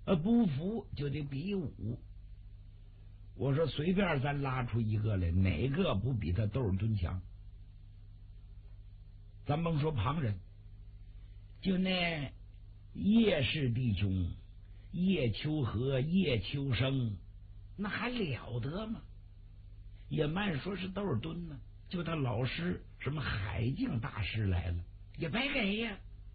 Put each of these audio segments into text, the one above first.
不服就得比武。我说随便咱拉出一个来，哪个不比他窦尔敦强？咱甭说旁人，就那叶氏弟兄叶秋和、叶秋生，那还了得吗？也慢说是窦尔敦呢，就他老师什么海静大师来了，也白给呀。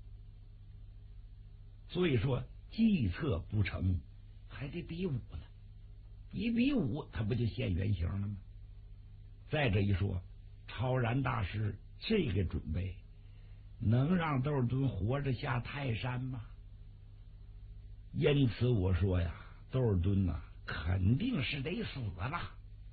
所以说计策不成，还得比武呢。一比武，他不就现原形了吗？再这一说，超然大师这个准备，能让窦尔敦活着下泰山吗？因此我说呀，窦尔敦呐，肯定是得死了。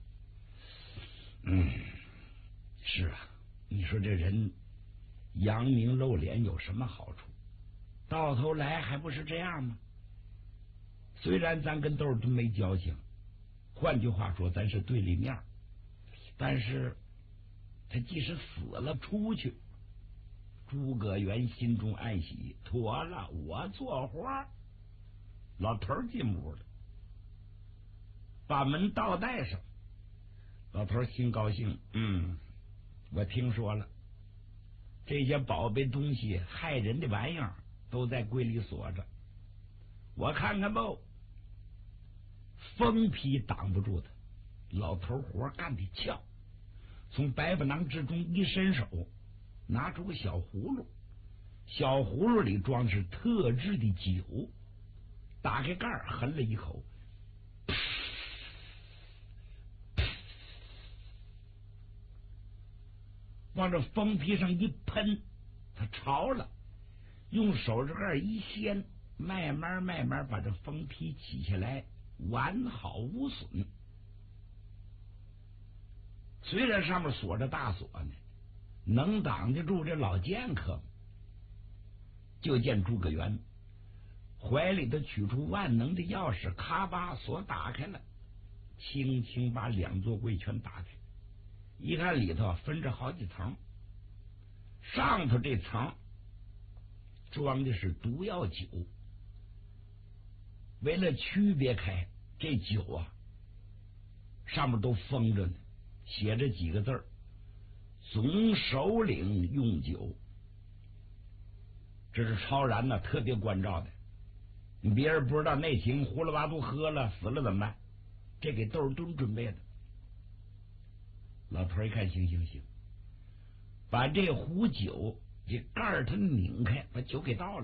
是啊，你说这人扬名露脸有什么好处？到头来还不是这样吗？虽然咱跟窦尔敦没交情，换句话说，咱是对立面，但是他即使死了出去，诸葛元心中暗喜，妥了，我做活。老头进屋了，把门倒带上。老头心高兴，我听说了，这些宝贝东西害人的玩意儿都在柜里锁着，我看看吧。封批挡不住他，老头活干得巧，从百宝囊之中一伸手，拿出个小葫芦，小葫芦里装是特制的酒，打开盖儿，含了一口，往这封皮上一喷，他潮了，用手指盖一掀，慢慢把这封皮起下来，完好无损。虽然上面锁着大锁呢，能挡得住这老剑客吗？就见诸葛元怀里头取出万能的钥匙，咔吧锁打开了，轻轻把两座柜全打开。一看里头分着好几层，上头这层装的是毒药酒，为了区别开这酒啊，上面都封着呢，写着几个字儿：总首领用酒。这是超然呢特别关照的，你别人不知道内情，胡了八都喝了死了怎么办？这给窦尔敦准备的。老头一看，行，把这壶酒这盖儿他拧开，把酒给倒了。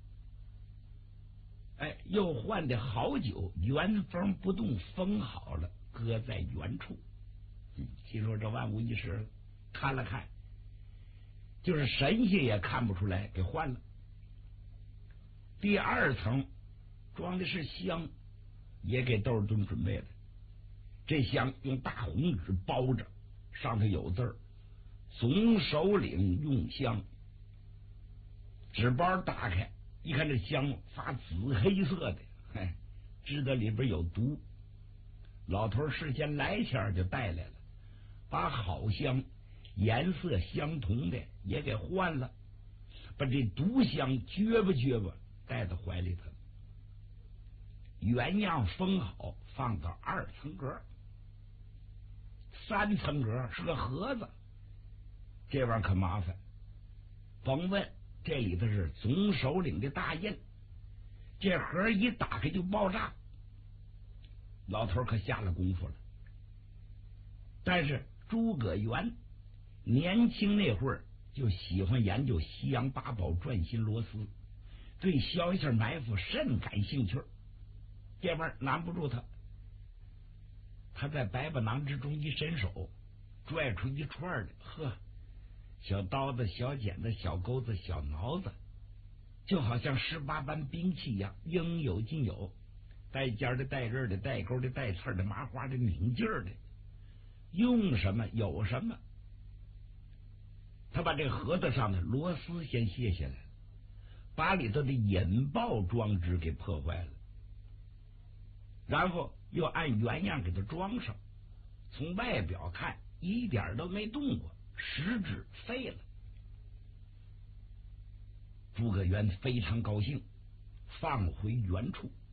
又换的好酒，原封不动封好了，搁在原处。心说这万无一失了，看了看，就是神仙也看不出来，给换了。第二层装的是香，也给窦尔敦准备的。这香用大红纸包着，上头有字儿：总首领用香。纸包打开一看，这香发紫黑色的，知道里边有毒。老头事先来钱就带来了，把好香颜色相同的也给换了，把这毒香撅吧带到怀里头，原样封好，放到2层格。3层格是个盒子，这玩意儿可麻烦，甭问，这里头是总首领的大印，这盒一打开就爆炸。老头可下了功夫了。但是诸葛元年轻那会儿就喜欢研究西洋八宝转心螺丝，对消息埋伏甚感兴趣，这玩意儿难不住他。他在百宝囊之中一伸手，拽出一串的，小刀子、小剪子、小钩子、小挠子，就好像18般兵器一样，应有尽有，带尖的、带刃的、带钩的、带刺的、麻花的、拧劲儿的，用什么有什么。他把这盒子上的螺丝先卸下来，把里头的引爆装置给破坏了，然后又按原样给它装上，从外表看一点都没动过，实质废了。诸葛元非常高兴，放回原处，